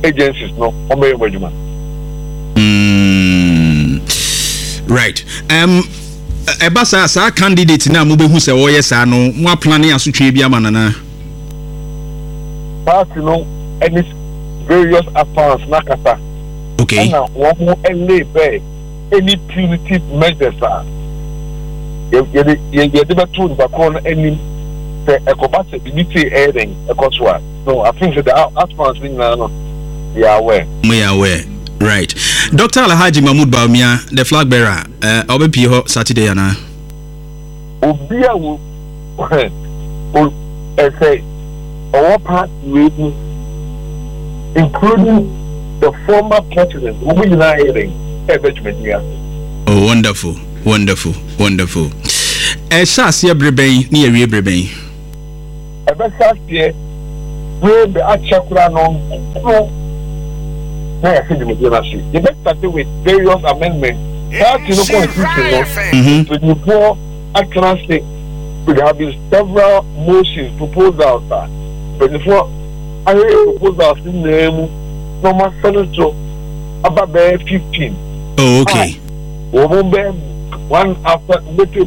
agencies no omo yemajuma. Right. Ebasa sa candidate na mo behu se wo yesa no mo plan asotwe bi amanana. Party no any various accounts na kata. Okay. Na wo mo any punitive measures are. You beto the corner any ekobase biniti airing ekoswa. No, I think that the accounts no they are aware. We are aware. Right. Dr. Alhaji Mahmoud Bawumia, the flag bearer, obepi ho Saturday ana. Obia wo say our part including the former president who is now hearing Benjamin. Oh, wonderful. Shasi breben ni ewie breben. Shasi we be achakura no. You best start with various amendments. That you know constitution. So you pour a classic. There have been several motions proposals. But before I heard proposals in name number 7 about 15. Oh, okay. One after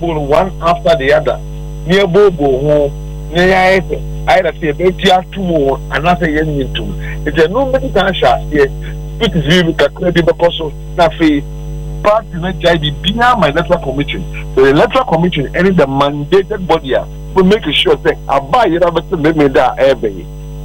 the other. Near Bobo, near either say betia two and not a yen into. It's a no many times here. It is really calculated because of Nafi party not JD behind my electoral commission. So the electoral commission, any the mandated body will make sure that I buy it up to make me that every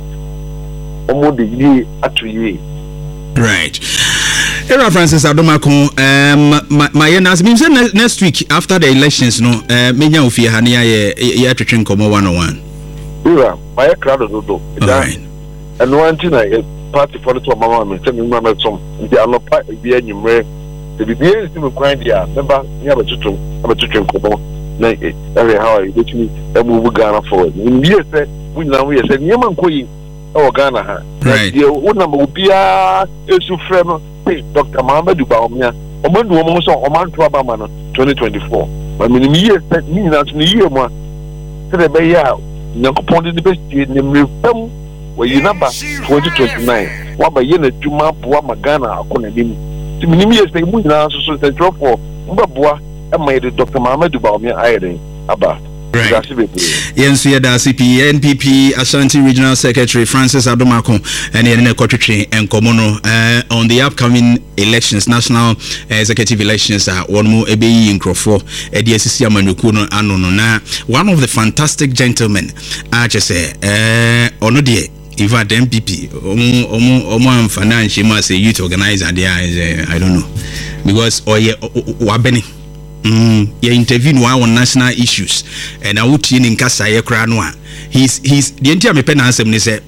almost the year at 2 years. Right. Era Francis Adomako, my next week after the elections, no, menya ofie hania ye twetwen komo 101. Era, my crowd do. Right. And one thing I party for the mama me tell me mama some the alopa be anyumre the be dey still grind dia remember near between komo na every how you get me move Ghana forward we say we now we say nyama nkoyi e Ghana ha right the one number bia esu frem Dr. Mohamed Bawumia omandu omo so omanto abama no 2024 but me year set me na to year mo say be ya nyankopon de best nimre fam where you number 2029 what by yen adwuma boa magana akona nim ti minim yes say mu na so the drop for mbaboa e my Dr. Mohamed Bawumia ayeden aba right yensu ya da NPP Ashanti Regional Secretary Francis Adomako and ene kwatwetwe enkomo no on the upcoming elections national executive elections one mo ebeyi nkrofo e de asisi amanyuku no ano no na one of the fantastic gentlemen say ono de even the MPP omo amfana nshima say youth organizer there I don't know because oye wabeni you intervene on national issues and I would in nkasa ye kra no he's the entire me pen answer me say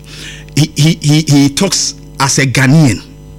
he talks as a Ghanaian,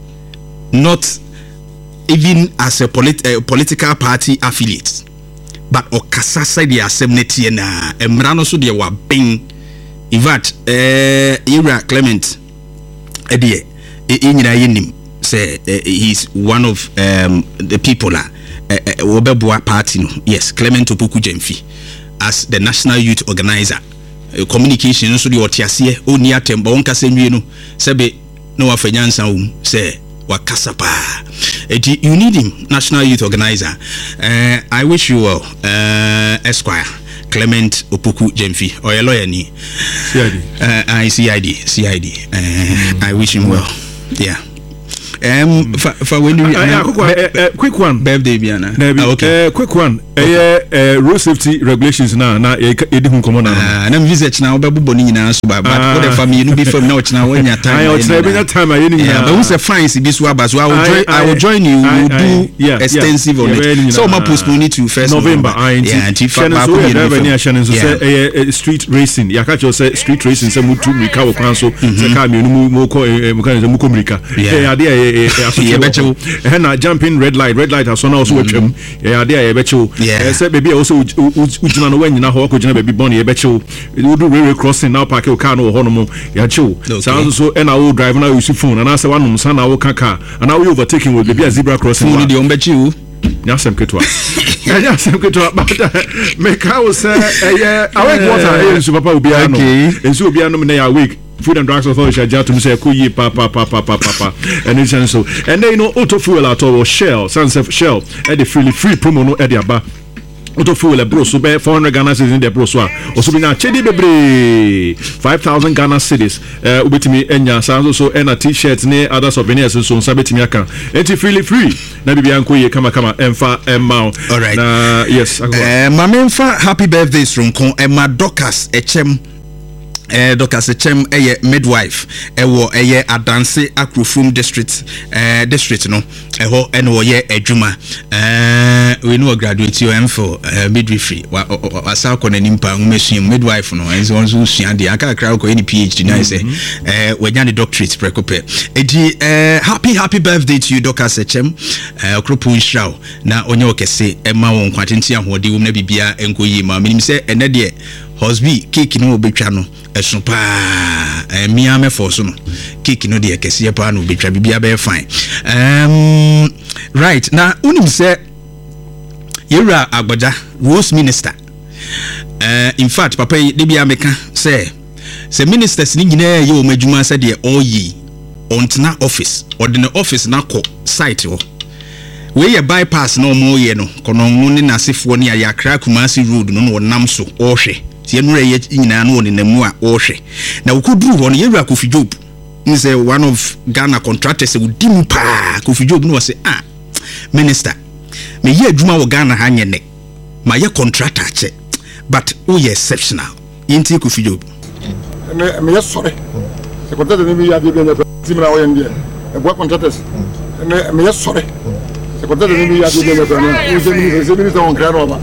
not even as a political party affiliate, but okasa side the assembly na emrano so de wa ben in fact Ira Clement edie nyina yenim say he's one of the people Wobebua party no yes Clement Opoku Jemfi as the national youth organizer communication so the otiase oni atemba wonka senwie no sebe no wafanyansa say wakasapa you need him national youth organizer I wish you well Esquire Clement Opoku Jemfi or a lawyer ni CID I wish him well yeah for when you quick one birthday biana okay quick one road safety regulations na edi hu komo na na visit na obebubo ni nyina so ba but for the family no be from now na wanya time I time I ni but who say fines be so abaso I will join you we will do extensive on it so ma postpone it to 1st November street racing ya catch say street racing say mutu mika wo kwan so say ka me no mo ko mika na jumping red light aso na also watwam ade becho say baby also ujina no wanyina ho ko jina baby born becho we do railway crossing now park your car no ho no mo ya chew so and I will drive now use phone and I say one son na wo kaka and I will overtaking with baby a zebra crossing phone dey on bechi nyasem ketwa but make I will say I wake water ensu papa obi ano ensu obi ano me na ya wake Food and Drugs Authority agya to me say koyi pa and it's so and then auto fuel at all Shell Sunset Shell at the free promo no at the aba auto fuel bro so be 400 Ghana cedis in the bro so also be na chedi bebre 5,000 Ghana cedis ubetimi enya so and a t-shirt ne other souvenirs so sabetimi aka enti free na bibia nkoye kama emfa emma all right yes mama emfa happy birthday Sronko Emma Docas Echem Docas Echem midwife ewo Adanse Akrofum district no eho eno ye adwuma we know graduate you for midwifery wasa ko nanim pa ngumesua midwife no enzo onzo sua de aka kra ko any PhD na say wanya the doctorate prekope edi happy birthday to you Docas Echem okropu nshraw na onye okese ema won kwatenti ahode wom na bibia enkoyi ma minim say ene de Hosby cake no obetwa no eso pa mia me force no cake no de kese pa no obetwa bibia be fine right na unim say yera agbaja Rose minister in fact papa de bia meka say ministers ni nyina ye o madwuma say de oyi ontena office ordinary office na ko site ho we ye bypass no mo ye no kono ngune na sefo ne ya Accra Kumasi road no no nam so ohwe tie no ye nyina no ne namu a ohwe na ukuduru ho no yewura Kofi Job ni say one of Ghana contractors we dimu pa Kofi Job no say minister me ye adwuma wo Ghana ha nyene ma ye contractor che but o ye exceptional yenti Kofi Job me ye sorry se contractor ni bi ya bi be timra wo ye ndie e bo contractors me ye sorry se contractor ni bi ya bi be no se minister on kra no ba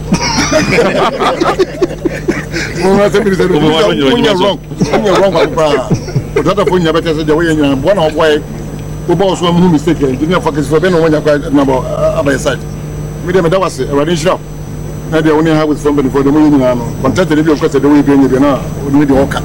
when you're wrong contractor for you better say the way you one of why we boss one mistake you need focus for ben when you number about side me dem that was already sure na dey only have with somebody for the money na no contractor dey of course the way you be na we need the worker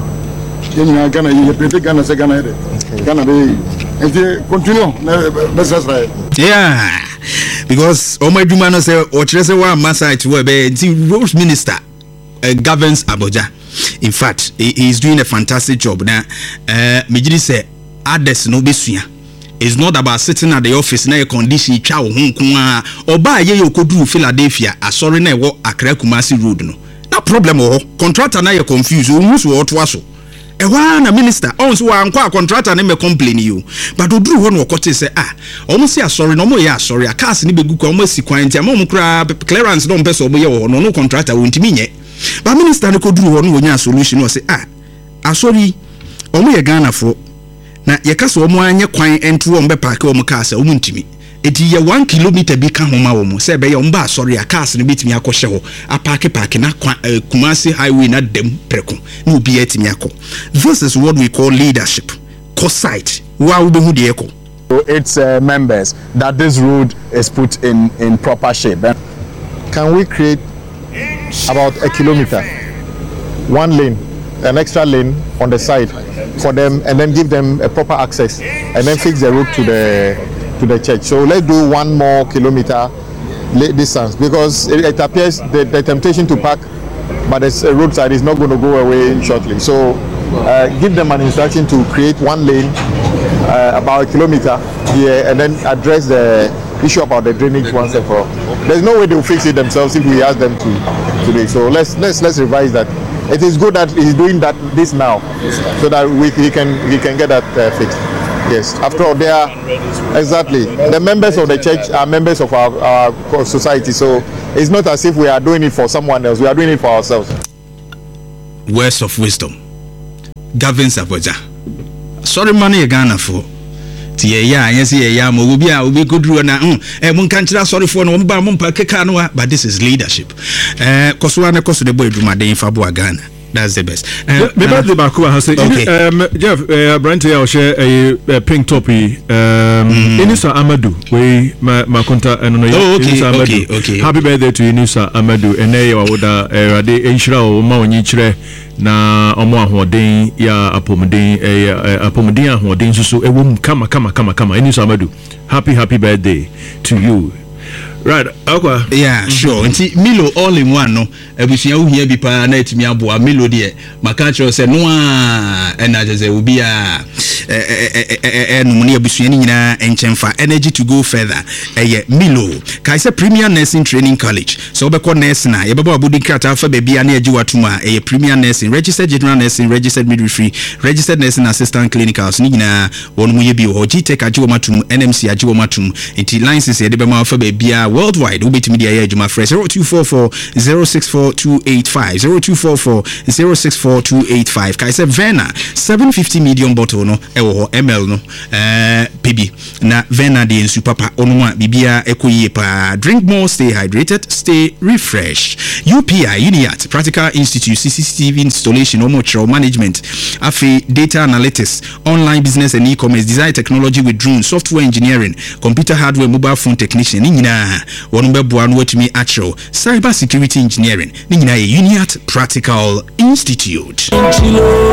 you Ghana you prepare Ghana say Ghana Ghana dey and continue business right yeah because o my duma no say o kire say one massage we be Rose minister governs Abuja. In fact, he is doing a fantastic job. Now, Mijidi say, others no besua. It's not about sitting at the office na your condition cha wo hunkunwa. Oba ye yo kodu Philadelphia, asori na wo Accra Kumasi road no. Na problem ho, contractor na ye confused, o musu wo to aso. Ewa na minister, onso wa nkwa contractor na me complain you. But oduru ho no kote say omo say asori no mo ye asori, akas ni begu kwa omo si kwan ntia mo kra clearance no mpeso omo ye wo no contractor wo ntimi nye. But minister no koduru ho no wonya solution no say asori omo ye Ghana fo na ye kasa omo anye kwan entu omo be park omo kasa omo ntimi eti ye 1 kilometer bi ka homa omo say be ye omo ba asori akasa no bitimi akɔhye ho park na Kumasi highway na dem preko na obi etimi akɔ. This is what we call leadership. Cosite wa wo be hu de ekɔ. So its members that this road is put in proper shape. Can we create about a kilometer, one lane, an extra lane on the side for them, and then give them a proper access, and then fix the road to the church? So let's do 1 more kilometer distance, because it appears the temptation to park but the roadside is not going to go away shortly. So give them an instruction to create 1 lane about a kilometer here, and then address the issue about the drainage once and for all. There's no way they'll fix it themselves if we ask them to do it. So let's revise that. It is good that he's doing this now, so that he can get that fixed. Yes. After all, they are exactly the members of the church are members of our society. So it's not as if we are doing it for someone else. We are doing it for ourselves. Words of wisdom governs Abuja. Sorry, money Ghana for. Yes, obi godru na mun kan kira sorry for no mba mun pa keka no but this is leadership. Koso na koso de boy dwumaden fa bo Ghana. That's the best. Maybe the Bakuba has said, Jeff, Branty, I'll share a pink toppy. Inisa Amadou, we Makonta, and okay. Happy birthday to Inisa Amadou, and they would Rade Inshra or Maunichre. Na omo ahoden ya apomden ahoden so e wom kama Inisa Amadou. Happy birthday to you. Right, okay. Yeah, sure. Nti Milo all in one no. Ebusua wo hia bi pa na etimi aboa Milo de maka cho se no a na je obi a no ne ebusua ni nyina enchemfa energy to go further. Milo. Kai se Premier Nursing Training College. So obekọ nurse na ye baba abudi krata fa ba bia na agi watuma Premier Nursing, Registered General Nursing, Registered Midwifery, Registered Nursing Assistant Clinicals ni nyina wonu mu ye bi ho GTech agi womatum, NMC agi womatum. Nti license ye de be ma fa ba bia worldwide ubit media ya juma fresh 0244 064285 0244 064285 kaise Vena 750 medium bottle no ewo ml no PB na Vena de nsu papa onuma bibia ekoyie pa. Drink more, stay hydrated, stay refreshed. UPI Uniat Practical Institute CCTV installation omo management afi data analytics, online business and e-commerce, design technology with drone, software engineering, computer hardware, mobile phone technician ni nyina wonu beboa no watumi actual cyber security engineering ni nyina ye Uniat Practical Institute.